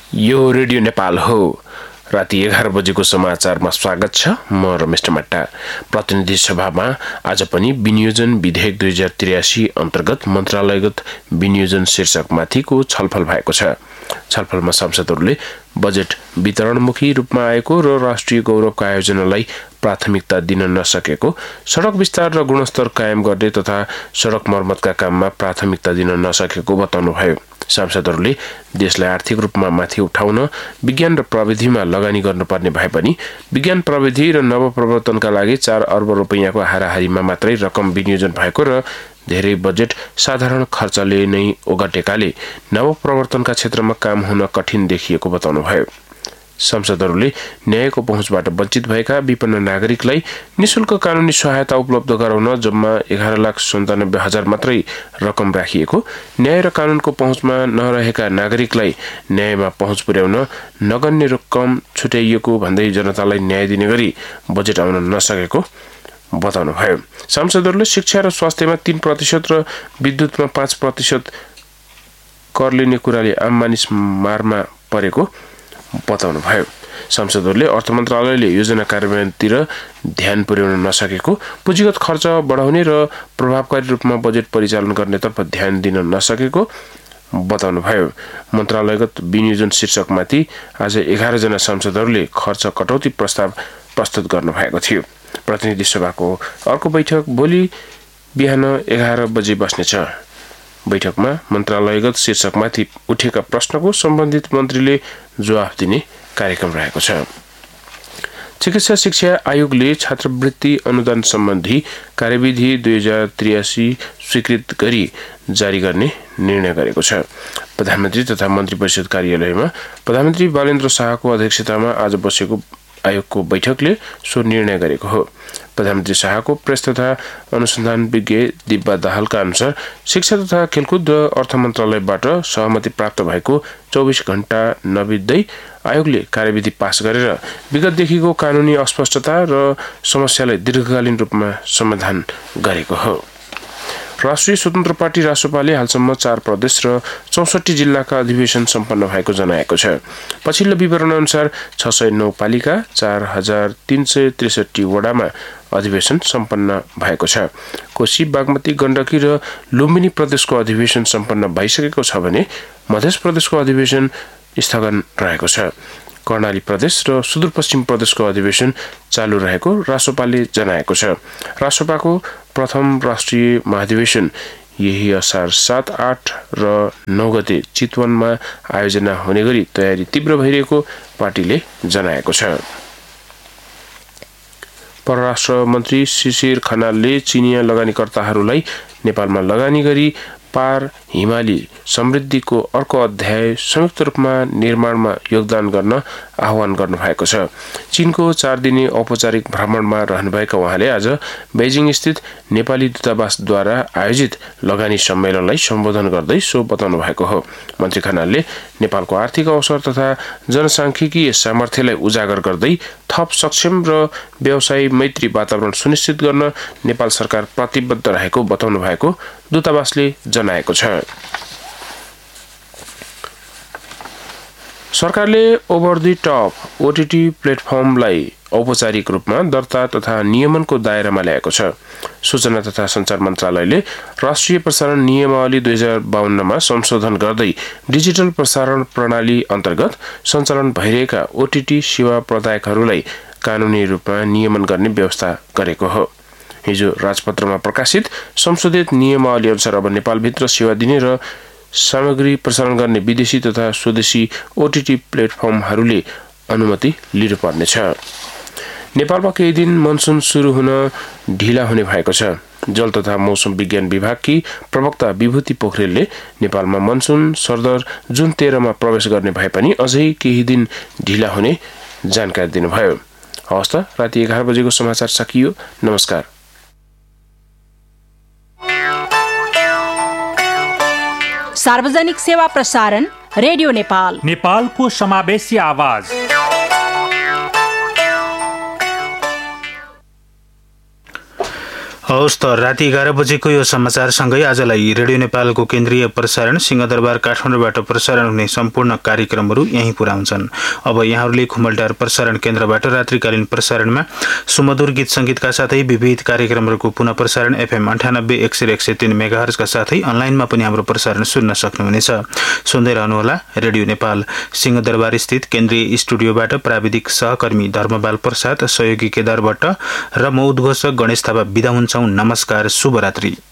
यो रेडियो नेपाल हो। राति 11 बजेको समाचारमा स्वागत छ। म रमेश टमाटा। प्रतिनिधि सभामा आज पनि विनियोजन विधेयक 2083 अन्तर्गत मन्त्रालयगत विनियोजन शीर्षकमाथिको छलफल भएको छ। छलफलमा सांसदहरूले बजेट वितरणमुखी रूपमा आएको र राष्ट्रिय गौरवका आयोजनालाई प्राथमिकता दिन नसकेको, सडक विस्तार र गुणस्तर कायम गर्ने तथा सडक मर्मतका काममा प्राथमिकता दिन नसकेको बताउनुभयो। सांसदहरूले देशलाई आर्थिक रूपमा माथि उठाउन विज्ञान र प्रविधिमा लगानी गर्नुपर्ने भए पनि विज्ञान प्रविधि र नवप्रवर्तनका लागि 4 अर्ब रुपैयाँको हाराहारीमा मात्रै रकम विनियोजन भएको र धेरै बजेट साधारण खर्चले नै ओगटेकाले नवप्रवर्तनका क्षेत्रमा काम हुन कठिन देखिएको बताउनुभयो। सांसदहरूले न्यायको पहुँचबाट वञ्चित भएका विपन्न नागरिकलाई निशुल्क कानुनी सहायता उपलब्ध गराउन जम्मा 11,97,000 मात्रै रकम राखिएको, न्याय र कानुनको पहुँचमा नरहेका नागरिकलाई न्यायमा पहुँच पुर्याउन नगन्य रकम छुट्याइएको भन्दै जनतालाई न्याय दिने गरी बजेट आउन नसकेको बताउनुभयो। सांसदहरूले शिक्षा र स्वास्थ्यमा 3% र विद्युतमा 5% कर लिने कुराले आम मानिस मारमा परेको बताउनुभयो। सांसदहरूले अर्थ मन्त्रालयले योजना कार्यान्वयनतिर ध्यान पुर्याउन नसकेको, पुँजीगत खर्च बढाउने र प्रभावकारी रूपमा बजेट परिचालन गर्नेतर्फ ध्यान दिन नसकेको बताउनुभयो। मन्त्रालयगत विनियोजन शीर्षकमाथि आज 11 जना सांसदहरूले खर्च कटौती प्रस्ताव प्रस्तुत गर्नु भएको थियो। प्रतिनिधि सभाको अर्को बैठक भोलि बिहान 11 बजे बस्नेछ। बैठकमा मन्त्रालयगत शीर्षकमाथि उठेका प्रश्नको सम्बन्धित मन्त्रीले जवाफ दिने कार्यक्रम रहेको छ। चिकित्सा शिक्षा आयोगले छात्रवृत्ति अनुदान सम्बन्धी कार्यविधि 2083 स्वीकृत गरी जारी गर्ने निर्णय गरेको छ। प्रधानमन्त्री तथा मन्त्री परिषद कार्यालयमा प्रधानमन्त्री बालेन्द्र शाहको अध्यक्षतामा आज बसेको आयोगको बैठकले सो निर्णय गरेको हो। प्रधानमन्त्री शाहको प्रेस तथा अनुसन्धान विज्ञ दिब्बा दाहालका अनुसार शिक्षा तथा खेलकुद र अर्थ मन्त्रालयबाट सहमति प्राप्त भएको 24 घण्टा नबित्दै आयोगले कार्यविधि पास गरेर विगतदेखिको कानुनी अस्पष्टता र समस्यालाई दीर्घकालीन रूपमा समाधान गरेको हो। राष्ट्रिय स्वतन्त्र पार्टी रासोपाले हालसम्म 4 प्रदेश र 64 जिल्लाका अधिवेशन सम्पन्न भएको जनाएको छ। पछिल्लो विवरण अनुसार 609 पालिका 4,363 वडामा अधिवेशन सम्पन्न भएको छ। कोशी, बागमती, गण्डकी र लुम्बिनी प्रदेशको अधिवेशन सम्पन्न भइसकेको छ भने मध्य प्रदेशको अधिवेशन स्थगन रहेको छ। कर्णाली प्रदेश र सुदूरपश्चिम प्रदेशको अधिवेशन चालू रहेको रासोपाले जनाएको छ। रासोपाको प्रथम राष्ट्रिय महाधिवेशन यही असार 7, 8 र 9 गते चितवनमा आयोजना हुने गरी तयारी तीव्र भइरहेको पार्टीले जनाएको छ। परराष्ट्र मन्त्री शिशिर खनालले चिनिया लगानीकर्ताहरूलाई नेपालमा लगानी गरी पार हिमाली समृद्धिको अर्को अध्याय संयुक्त रूपमा निर्माणमा योगदान गर्न आह्वान गर्नुभएको छ। चीनको 4 दिने औपचारिक भ्रमणमा रहनुभएका उहाँले आज बेजिङ स्थित नेपाली दूतावासद्वारा आयोजित लगानी सम्मेलनलाई सम्बोधन गर्दै सो बताउनु भएको हो। मन्त्री खनालले नेपालको आर्थिक अवसर तथा जनसाङ्ख्यिकीय सामर्थ्यलाई उजागर गर्दै थप सक्षम र व्यवसायी मैत्री वातावरण सुनिश्चित गर्न नेपाल सरकार प्रतिबद्ध रहेको बताउनु भएको दूतावासले जनाएको छ। सरकारले ओभर द टप ओटीटी प्लेटफर्मलाई औपचारिक रूपमा दर्ता तथा नियमनको दायरामा ल्याएको छ। सूचना तथा सञ्चार मन्त्रालयले राष्ट्रिय प्रसारण नियमावली 2052मा संशोधन गर्दै डिजिटल प्रसारण प्रणाली अन्तर्गत सञ्चालन भइरहेका ओटीटी सेवा प्रदायकहरूलाई कानुनी रूपमा नियमन गर्ने व्यवस्था गरेको हो। हिजो राजपत्रमा प्रकाशित संशोधित नियमावली अनुसार अब नेपालभित्र सेवा दिने र सामग्री प्रसारण गर्ने विदेशी तथा स्वदेशी ओटीटी प्लेटफर्महरूले अनुमति लिनुपर्नेछ। नेपालमा केही दिन मनसुन सुरु हुन ढिला हुने भएको छ। जल तथा मौसम विज्ञान विभागकी प्रवक्ता विभूति पोखरेलले नेपालमा मनसुन सरदर जुन 13 मा प्रवेश गर्ने भए पनि अझै केही दिन ढिला हुने जानकारी दिनुभयो। हवस् त, राति 11 बजेको समाचार सकियो। नमस्कार। सार्वजनिक सेवा प्रसारण रेडियो नेपाल, नेपालको समावेशी आवाज। हवस् त राति 11 बजेको यो समाचारसँगै आजलाई रेडियो नेपालको केन्द्रीय प्रसारण सिंहदरबार काठमाडौँबाट प्रसारण हुने सम्पूर्ण कार्यक्रमहरू यहीँ पुरा हुन्छन्। अब यहाँहरूले खुमलटार प्रसारण केन्द्रबाट रात्रिकालीन प्रसारणमा सुमधुर गीत संगीतका साथै विविध कार्यक्रमहरूको पुनः प्रसारण FM 98 103 मेगाहर्जका साथै अनलाइनमा पनि हाम्रो प्रसारण सुन्न सक्नुहुनेछ। सुन्दै रहनुहोला रेडियो नेपाल। सिंहदरबार स्थित केन्द्रीय स्टुडियोबाट प्राविधिक सहकर्मी धर्मबाल प्रसाद, सहयोगी केदार भट्ट र म उद्घोषक गणेश थापा बिदा हुन्छौं। नमस्कार, शुभरात्रि।